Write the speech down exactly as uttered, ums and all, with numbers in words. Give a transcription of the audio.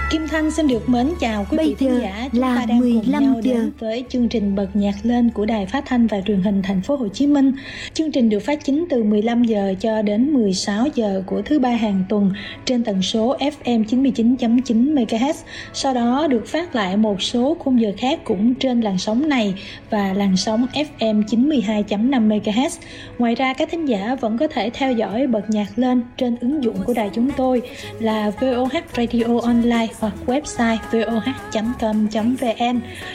Kim Thanh xin được mến chào quý Bây vị khán giờ giả. Chúng là ta đang cùng mười lăm nhau giờ. đến với chương trình Bật Nhạc Lên của Đài Phát thanh và Truyền hình Thành phố Hồ Chí Minh. Chương trình được phát chính từ mười lăm giờ cho đến mười sáu giờ của thứ ba hàng tuần trên tần số ép em chín mươi chín chấm chín mê ga héc. Sau đó được phát lại một số khung giờ khác cũng trên làn sóng này và làn sóng ép em chín mươi hai chấm năm mê ga héc. Ngoài ra các thính giả vẫn có thể theo dõi Bật Nhạc Lên trên ứng dụng của đài chúng tôi là vê o hát Radio Online hoặc website vê o hát chấm com chấm vê en.